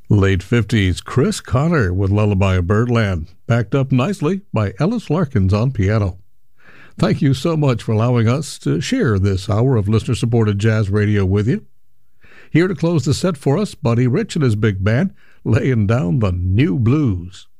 Late 50s Chris Connor with Lullaby of Birdland, backed up nicely by Ellis Larkins on piano. Thank you so much for allowing us to share this hour of listener-supported jazz radio with you. Here to close the set for us, Buddy Rich and his big band, laying down the new blues.